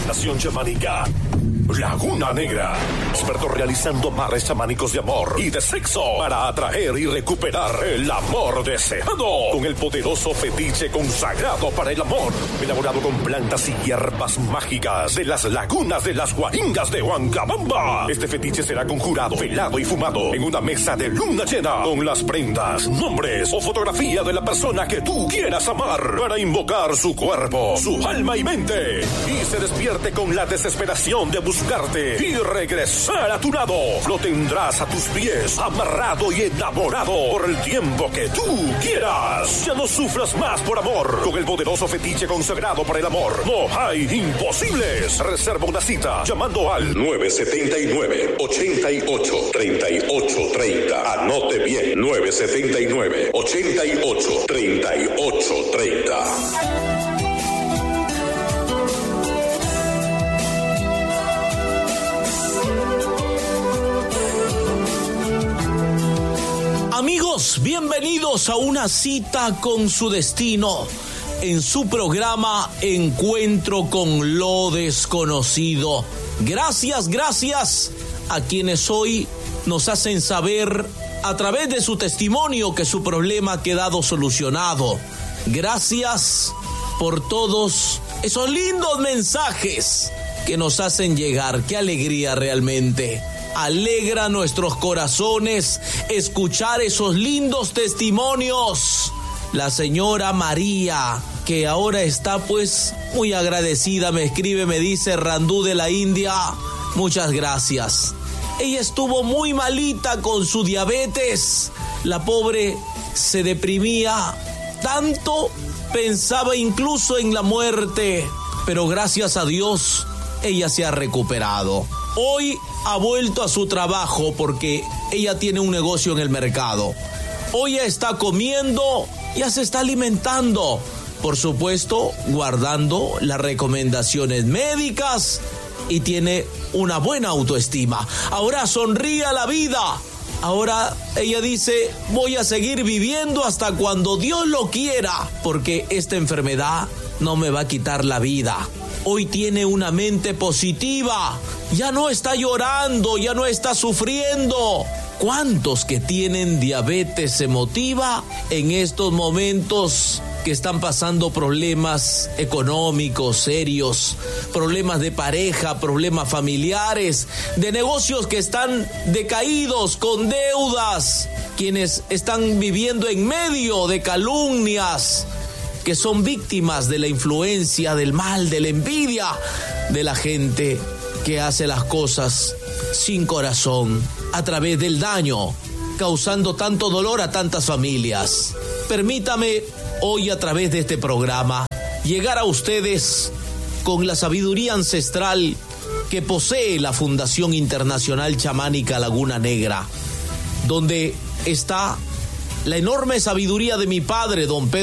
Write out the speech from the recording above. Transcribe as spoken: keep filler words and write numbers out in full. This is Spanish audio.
Nación chamánica Laguna Negra. Expertos realizando amarres chamánicos de amor y de sexo para atraer y recuperar el amor deseado. Con el poderoso fetiche consagrado para el amor. Elaborado con plantas y hierbas mágicas de las lagunas de las Guaringas de Huancabamba. Este fetiche será conjurado, velado y fumado en una mesa de luna llena con las prendas, nombres o fotografía de la persona que tú quieras amar para invocar su cuerpo, su alma y mente. Y se despierte con la desesperación de buscar buscarte y regresar a tu lado. Lo tendrás a tus pies, amarrado y enamorado por el tiempo que tú quieras. Ya no sufras más por amor. Con el poderoso fetiche consagrado para el amor, no hay imposibles. Reserva una cita llamando al nueve siete nueve, ocho ocho, tres ocho tres cero. Anote bien, nueve siete nueve, ocho ocho, tres ocho tres cero. Amigos, bienvenidos a una cita con su destino en su programa Encuentro con lo Desconocido. Gracias, gracias a quienes hoy nos hacen saber a través de su testimonio que su problema ha quedado solucionado. Gracias por todos esos lindos mensajes que nos hacen llegar. Qué alegría realmente. Alegra nuestros corazones escuchar esos lindos testimonios. La señora María, que ahora está pues muy agradecida, me escribe, me dice: Randú de la India, muchas gracias. Ella estuvo muy malita con su diabetes. La pobre se deprimía tanto, pensaba incluso en la muerte. Pero gracias a Dios, ella se ha recuperado. Hoy ha vuelto a su trabajo porque ella tiene un negocio en el mercado. Hoy ya está comiendo, ya se está alimentando. Por supuesto, guardando las recomendaciones médicas y tiene una buena autoestima. Ahora sonríe a la vida. Ahora ella dice: voy a seguir viviendo hasta cuando Dios lo quiera, porque esta enfermedad no me va a quitar la vida. Hoy tiene una mente positiva, ya no está llorando, ya no está sufriendo. ¿Cuántos que tienen diabetes emotiva en estos momentos que están pasando problemas económicos serios, problemas de pareja, problemas familiares, de negocios que están decaídos, con deudas, quienes están viviendo en medio de calumnias, que son víctimas de la influencia del mal, de la envidia de la gente que hace las cosas sin corazón, a través del daño, causando tanto dolor a tantas familias? Permítame hoy, a través de este programa, llegar a ustedes con la sabiduría ancestral que posee la Fundación Internacional Chamánica Laguna Negra, donde está la enorme sabiduría de mi padre, don Pedro